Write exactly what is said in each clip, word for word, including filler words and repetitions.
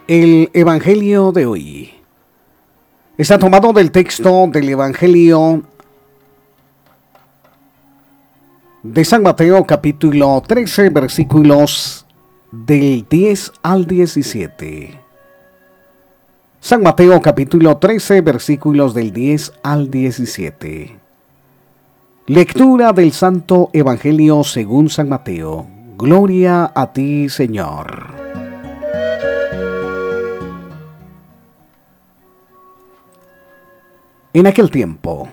El Evangelio de hoy está tomado del texto del Evangelio de San Mateo, capítulo trece, versículos del diez al diecisiete. San Mateo, capítulo trece, versículos del diez al diecisiete. Lectura del Santo Evangelio según San Mateo. Gloria a ti, Señor. En aquel tiempo,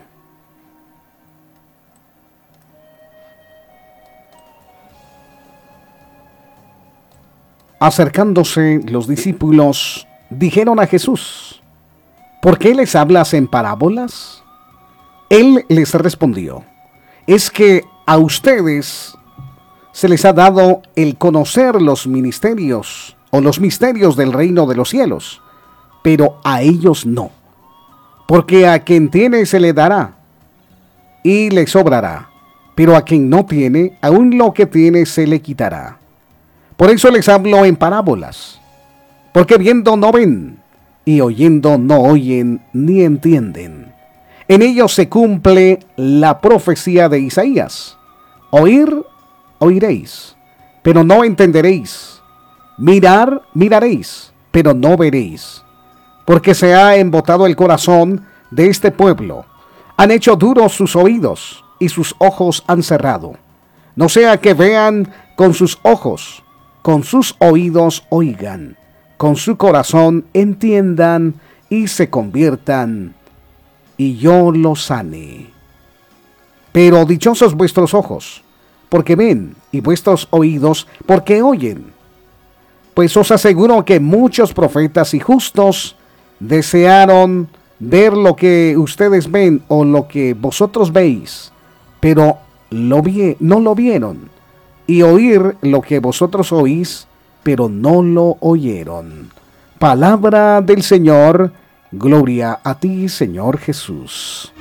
acercándose los discípulos, dijeron a Jesús: ¿por qué les hablas en parábolas? Él les respondió: es que a ustedes se les ha dado el conocer los ministerios o los misterios del reino de los cielos, pero a ellos no. Porque a quien tiene se le dará, y le sobrará, pero a quien no tiene, aún lo que tiene se le quitará. Por eso les hablo en parábolas, porque viendo no ven, y oyendo no oyen ni entienden. En ellos se cumple la profecía de Isaías: oír, oiréis, pero no entenderéis; mirar, miraréis, pero no veréis. Porque se ha embotado el corazón de este pueblo, han hecho duros sus oídos, y sus ojos han cerrado. No sea que vean con sus ojos, con sus oídos oigan, con su corazón entiendan y se conviertan, y yo los sane. Pero dichosos vuestros ojos, porque ven, y vuestros oídos, porque oyen. Pues os aseguro que muchos profetas y justos desearon ver lo que ustedes ven o lo que vosotros veis, pero lo vi, no lo vieron, y oír lo que vosotros oís, pero no lo oyeron. Palabra del Señor. Gloria a ti, Señor Jesús.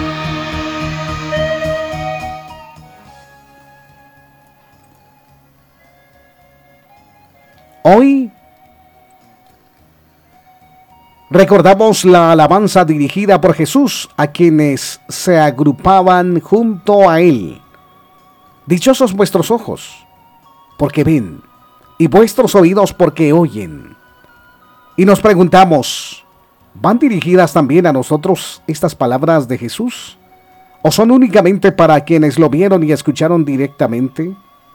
Hoy recordamos la alabanza dirigida por Jesús a quienes se agrupaban junto a Él. Dichosos vuestros ojos, porque ven, y vuestros oídos porque oyen. Y nos preguntamos, ¿van dirigidas también a nosotros estas palabras de Jesús? ¿O son únicamente para quienes lo vieron y escucharon directamente?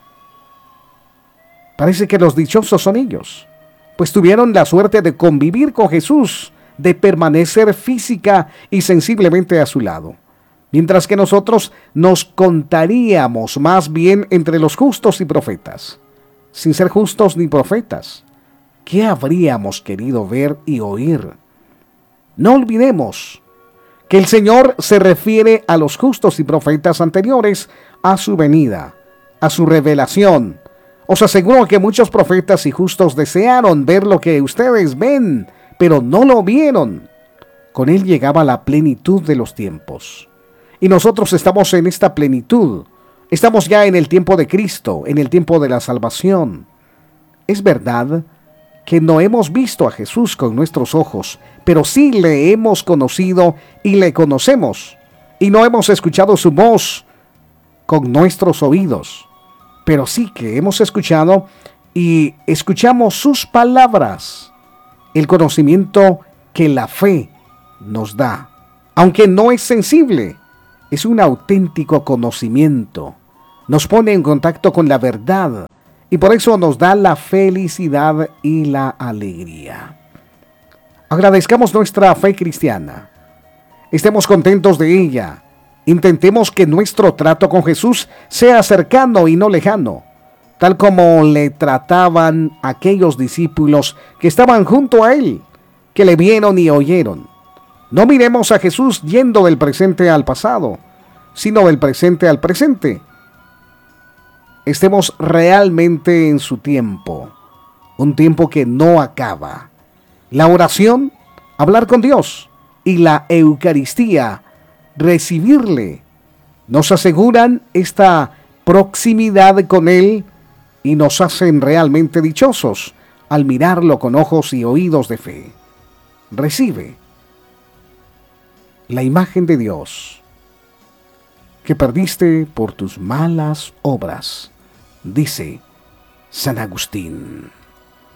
Parece que los dichosos son ellos, pues tuvieron la suerte de convivir con Jesús, de permanecer física y sensiblemente a su lado, mientras que nosotros nos contaríamos más bien entre los justos y profetas. Sin ser justos ni profetas, ¿qué habríamos querido ver y oír? No olvidemos que el Señor se refiere a los justos y profetas anteriores a su venida, a su revelación. Os aseguro que muchos profetas y justos desearon ver lo que ustedes ven, pero no lo vieron. Con Él llegaba la plenitud de los tiempos. Y nosotros estamos en esta plenitud. Estamos ya en el tiempo de Cristo, en el tiempo de la salvación. Es verdad que no hemos visto a Jesús con nuestros ojos, pero sí le hemos conocido y le conocemos. Y no hemos escuchado su voz con nuestros oídos, pero sí que hemos escuchado y escuchamos sus palabras, el conocimiento que la fe nos da. Aunque no es sensible, es un auténtico conocimiento. Nos pone en contacto con la verdad y por eso nos da la felicidad y la alegría. Agradezcamos nuestra fe cristiana. Estemos contentos de ella. Intentemos que nuestro trato con Jesús sea cercano y no lejano, tal como le trataban aquellos discípulos que estaban junto a Él, que le vieron y oyeron. No miremos a Jesús yendo del presente al pasado, sino del presente al presente. Estemos realmente en su tiempo, un tiempo que no acaba. La oración, hablar con Dios, y la Eucaristía, recibirle, nos aseguran esta proximidad con Él y nos hacen realmente dichosos, al mirarlo con ojos y oídos de fe. Recibe la imagen de Dios que perdiste por tus malas obras, dice San Agustín.